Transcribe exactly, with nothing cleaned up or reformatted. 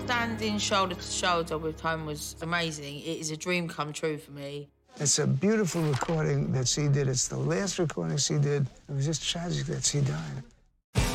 Standing shoulder to shoulder with Tom was amazing. It is a dream come true for me. It's a beautiful recording that she did. It's the last recording she did. It was just tragic that she died.